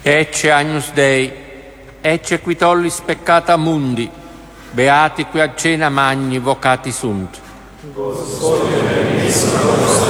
Ecce Agnus Dei, ecce qui tollis peccata mundi, beati qui ad cena magni vocati sunt. Gospodine, mi